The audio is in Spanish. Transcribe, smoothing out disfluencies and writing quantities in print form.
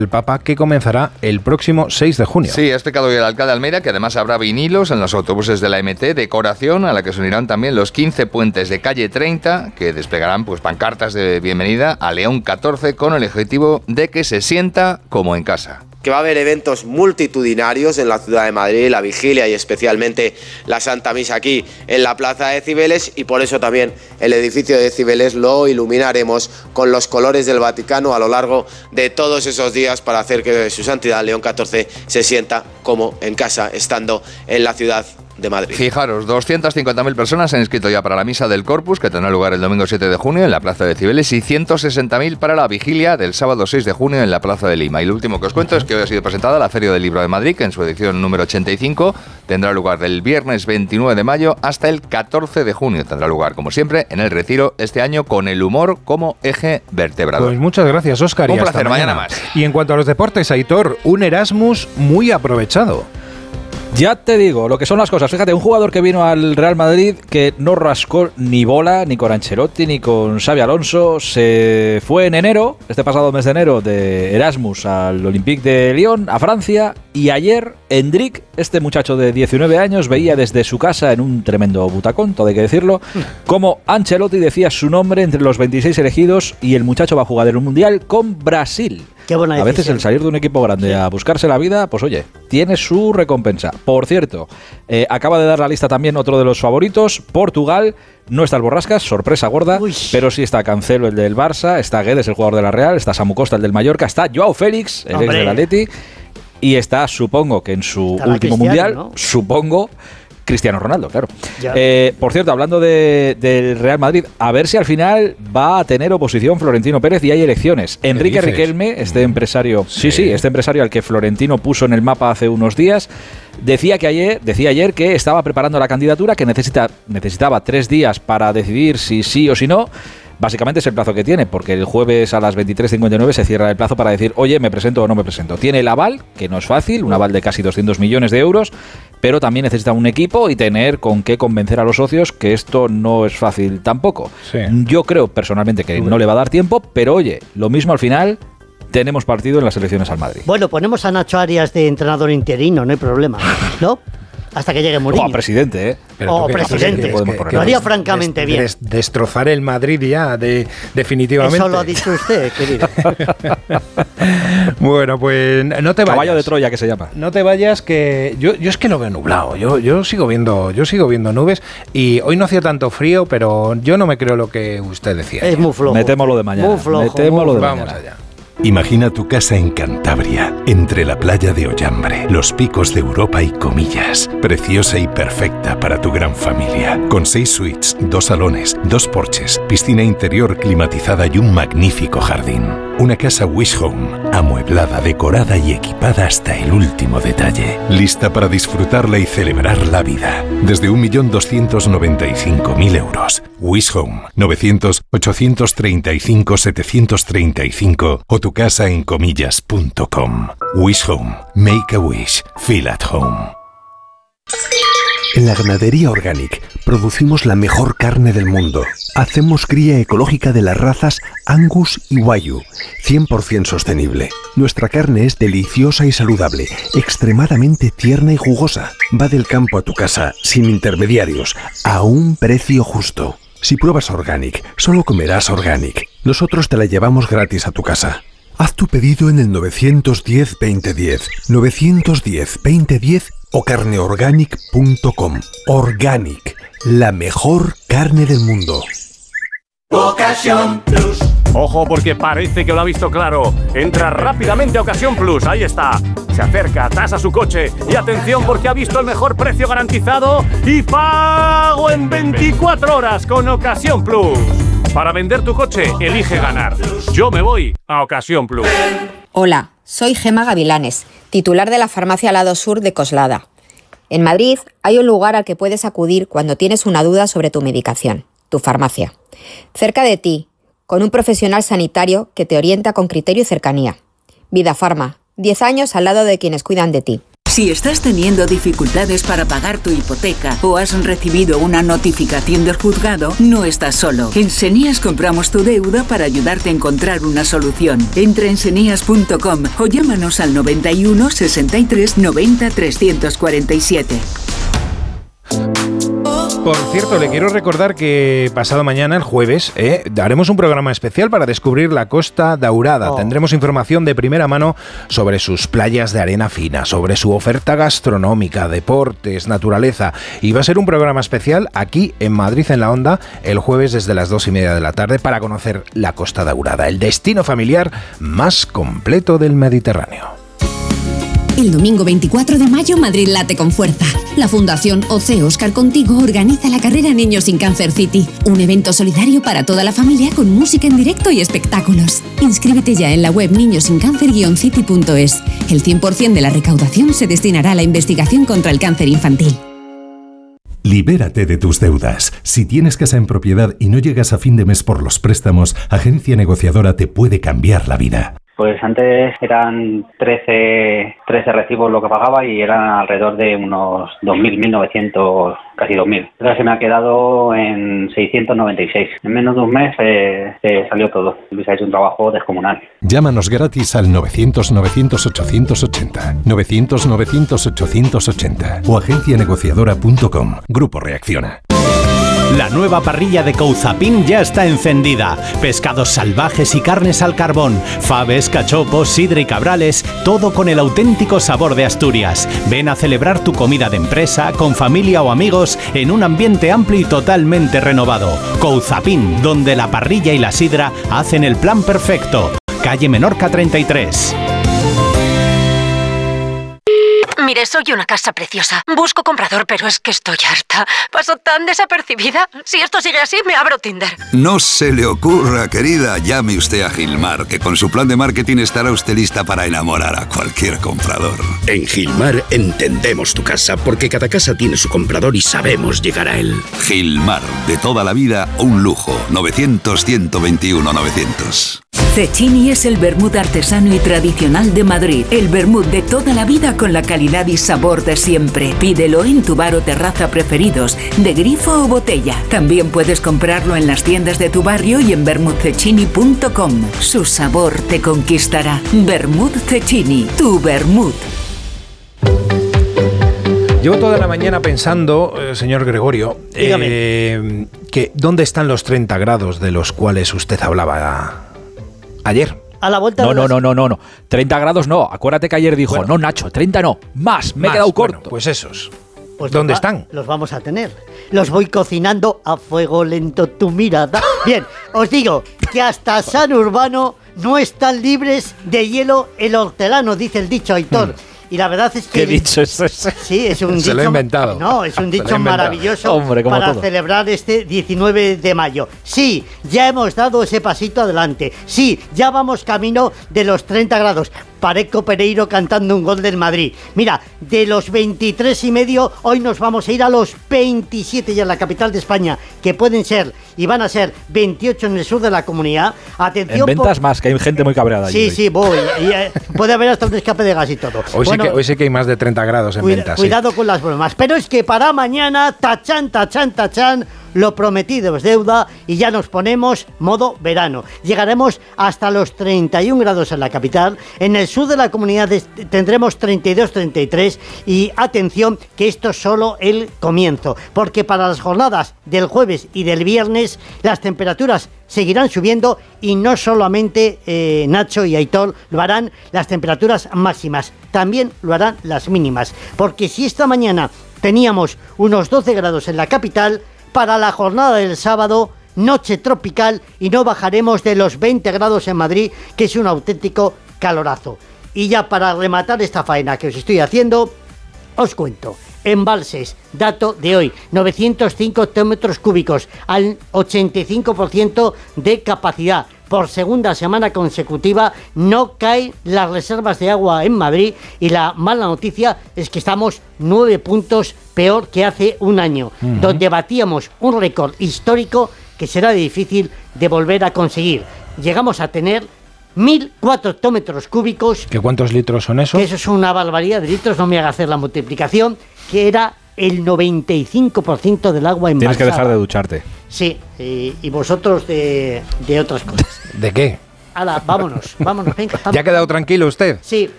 el Papa, que comenzará el próximo 6 de junio. Sí, ha explicado hoy el alcalde de Almeida que además habrá vinilos en los autobuses de la MT, decoración a la que se unirán también los 15 puentes de calle 30, que desplegarán pues pancartas de bienvenida a León XIV con el objetivo de que se sienta como en casa. Que va a haber eventos multitudinarios en la ciudad de Madrid, la vigilia y especialmente la Santa Misa aquí en la Plaza de Cibeles, y por eso también el edificio de Cibeles lo iluminaremos con los colores del Vaticano a lo largo de todos esos días para hacer que su santidad León XIV se sienta como en casa estando en la ciudad de Madrid. Fijaros, 250.000 personas se han inscrito ya para la misa del Corpus, que tendrá lugar el domingo 7 de junio en la Plaza de Cibeles, y 160.000 para la vigilia del sábado 6 de junio en la Plaza de Lima. Y lo último que os cuento es que hoy ha sido presentada la Feria del Libro de Madrid, que en su edición número 85 tendrá lugar del viernes 29 de mayo hasta el 14 de junio. Tendrá lugar, como siempre, en el Retiro este año con el humor como eje vertebrador. Pues muchas gracias, Óscar. Un placer, mañana más. Y en cuanto a los deportes, Aitor, un Erasmus muy aprovechado. Ya te digo lo que son las cosas. Fíjate, un jugador que vino al Real Madrid que no rascó ni bola, ni con Ancelotti, ni con Xabi Alonso. Se fue en enero, este pasado mes de enero, de Erasmus al Olympique de Lyon, a Francia. Y ayer, Endrick, este muchacho de 19 años, veía desde su casa, en un tremendo butacón, todo hay que decirlo, como Ancelotti decía su nombre entre los 26 elegidos y el muchacho va a jugar en un mundial con Brasil. Qué buena decisión. A veces el salir de un equipo grande a buscarse la vida, pues oye, tiene su recompensa. Por cierto, acaba de dar la lista también otro de los favoritos, Portugal. No está el Borrascas, sorpresa gorda, pero sí está Cancelo, el del Barça, está Guedes, el jugador de la Real, está Samu Costa, el del Mallorca, está Joao Félix, el ex del Atleti, y está, supongo que en su último mundial, ¿no? Supongo, Cristiano Ronaldo, claro. Por cierto, hablando del Real Madrid, a ver si al final va a tener oposición Florentino Pérez y hay elecciones. Enrique Riquelme, este empresario, este empresario al que Florentino puso en el mapa hace unos días, decía ayer que estaba preparando la candidatura, que necesitaba 3 días para decidir si sí o si no. Básicamente es el plazo que tiene, porque el jueves a las 23:59 se cierra el plazo para decir, oye, ¿me presento o no me presento? Tiene el aval, que no es fácil, un aval de casi 200 millones de euros, pero también necesita un equipo y tener con qué convencer a los socios, que esto no es fácil tampoco. Sí. Yo creo personalmente que no le va a dar tiempo, pero oye, lo mismo al final. Tenemos partido en las elecciones al Madrid. Bueno, ponemos a Nacho Arias de entrenador interino, no hay problema, ¿no? Hasta que llegue Mourinho. O presidente, ¿eh? Presidente. Lo haría francamente bien. Destrozar el Madrid ya, definitivamente. Eso lo ha dicho usted, querido. Bueno, pues no te vayas. Caballo de Troya, que se llama. No te vayas, que yo es que lo veo nublado. Yo sigo viendo nubes, y hoy no hacía tanto frío, pero yo no me creo lo que usted decía. Es muy flojo. Metémoslo de mañana. Muy flojo. Vamos allá. Imagina tu casa en Cantabria, entre la playa de Ollambre, los picos de Europa y Comillas. Preciosa y perfecta para tu gran familia. Con 6 suites, 2 salones, 2 porches, piscina interior climatizada y un magnífico jardín. Una casa Wish Home, amueblada, decorada y equipada hasta el último detalle. Lista para disfrutarla y celebrar la vida. Desde 1.295.000 euros. Wish Home, 900-835-735 o tu casa en comillas.com. Wish Home. Make a wish. Feel at home. En la Ganadería Organic producimos la mejor carne del mundo. Hacemos cría ecológica de las razas Angus y Wagyu, 100% sostenible. Nuestra carne es deliciosa y saludable, extremadamente tierna y jugosa. Va del campo a tu casa, sin intermediarios, a un precio justo. Si pruebas Organic, solo comerás Organic. Nosotros te la llevamos gratis a tu casa. Haz tu pedido en el 910-2010, 910-2010 o carneorganic.com. Organic, la mejor carne del mundo. Ocasión Plus. Ojo, porque parece que lo ha visto claro. Entra rápidamente a Ocasión Plus, ahí está. Se acerca, tasa su coche y atención porque ha visto el mejor precio garantizado y pago en 24 horas con Ocasión Plus. Para vender tu coche, elige ganar. Yo me voy a Ocasión Plus. Hola, soy Gema Gavilanes, titular de la farmacia Lado Sur de Coslada. En Madrid hay un lugar al que puedes acudir cuando tienes una duda sobre tu medicación, tu farmacia. Cerca de ti, con un profesional sanitario que te orienta con criterio y cercanía. Vida Farma, 10 años al lado de quienes cuidan de ti. Si estás teniendo dificultades para pagar tu hipoteca o has recibido una notificación del juzgado, no estás solo. En Senías compramos tu deuda para ayudarte a encontrar una solución. Entra en senías.com o llámanos al 91 63 90 347. Por cierto, le quiero recordar que pasado mañana, el jueves, haremos un programa especial para descubrir la Costa Daurada. Tendremos información de primera mano sobre sus playas de arena fina, sobre su oferta gastronómica, deportes, naturaleza. Y va a ser un programa especial aquí en Madrid, en la Onda, el jueves desde las 2:30 de la tarde para conocer la Costa Daurada, el destino familiar más completo del Mediterráneo. El domingo 24 de mayo, Madrid late con fuerza. La Fundación OC Óscar Contigo organiza la carrera Niños sin Cáncer City, un evento solidario para toda la familia con música en directo y espectáculos. Inscríbete ya en la web niñosincáncer-city.es. El 100% de la recaudación se destinará a la investigación contra el cáncer infantil. Libérate de tus deudas. Si tienes casa en propiedad y no llegas a fin de mes por los préstamos, Agencia Negociadora te puede cambiar la vida. Pues antes eran 13 recibos lo que pagaba y eran alrededor de unos 2.000, 1.900, casi 2.000. Ahora se me ha quedado en 696. En menos de un mes salió todo. Luis ha hecho un trabajo descomunal. Llámanos gratis al 900-900-880, 900-900-880 o agencianegociadora.com. Grupo Reacciona. La nueva parrilla de Couzapin ya está encendida. Pescados salvajes y carnes al carbón, faves, cachopos, sidra y cabrales, todo con el auténtico sabor de Asturias. Ven a celebrar tu comida de empresa, con familia o amigos, en un ambiente amplio y totalmente renovado. Couzapin, donde la parrilla y la sidra hacen el plan perfecto. Calle Menorca 33. Mire, soy una casa preciosa. Busco comprador, pero es que estoy harta. Paso tan desapercibida. Si esto sigue así, me abro Tinder. No se le ocurra, querida. Llame usted a Gilmar, que con su plan de marketing estará usted lista para enamorar a cualquier comprador. En Gilmar entendemos tu casa, porque cada casa tiene su comprador y sabemos llegar a él. Gilmar, de toda la vida, un lujo. 900-121-900. Cecchini es el vermut artesano y tradicional de Madrid. El vermut de toda la vida con la calidad y sabor de siempre. Pídelo en tu bar o terraza preferidos, de grifo o botella. También puedes comprarlo en las tiendas de tu barrio y en vermutcecchini.com. Su sabor te conquistará. Vermut Cecchini, tu vermut. Llevo toda la mañana pensando, señor Gregorio, que ¿dónde están los 30 grados de los cuales usted hablaba ayer? A la vuelta No. 30 grados no. Acuérdate que ayer dijo, no, Nacho, 30 no. Más, me he quedado corto. Bueno, pues esos. Pues ¿dónde están? Los vamos a tener. Los voy cocinando a fuego lento, tu mirada. Bien, os digo que hasta San Urbano no están libres de hielo el hortelano, dice el dicho Aitor. Y la verdad es que... ¿Qué dicho es ese? Sí, es un dicho... Se lo he inventado. No, es un dicho maravilloso. Hombre, para todo. celebrar este 19 de mayo. Sí, ya hemos dado ese pasito adelante. Sí, ya vamos camino de los 30 grados. Pareco Pereiro cantando un gol del Madrid. Mira, de los 23,5, hoy nos vamos a ir a los 27 ya en la capital de España, que pueden ser y van a ser 28 en el sur de la comunidad. Atención. En ventas más, que hay gente muy cabreada allí. Sí, voy. Puede haber hasta un escape de gas y todo. Hoy sí que hay más de 30 grados en ventas. Cuidado con las bromas. Pero es que para mañana, tachán, lo prometido es deuda y ya nos ponemos modo verano. Llegaremos hasta los 31 grados en la capital. En el sur de la comunidad tendremos 32, 33 y atención que esto es solo el comienzo, porque para las jornadas del jueves y del viernes las temperaturas seguirán subiendo y no solamente Nacho y Aitor lo harán las temperaturas máximas, también lo harán las mínimas, porque si esta mañana teníamos unos 12 grados en la capital, para la jornada del sábado, noche tropical y no bajaremos de los 20 grados en Madrid, que es un auténtico calorazo. Y ya para rematar esta faena que os estoy haciendo, os cuento. Embalses, dato de hoy, 905 hectómetros cúbicos, al 85% de capacidad. Por segunda semana consecutiva no caen las reservas de agua en Madrid y la mala noticia es que estamos 9 puntos peor que hace un año, donde batíamos un récord histórico que será difícil de volver a conseguir. Llegamos a tener 1.004 hectómetros cúbicos. ¿Qué cuántos litros son esos? Que eso es una barbaridad de litros, no me haga hacer la multiplicación, que era el 95% del agua embalsada. Tienes que dejar de ducharte. Sí, y vosotros de otras cosas. ¿De qué? Hala, vámonos, venga. ¿Ya ha quedado tranquilo usted? Sí,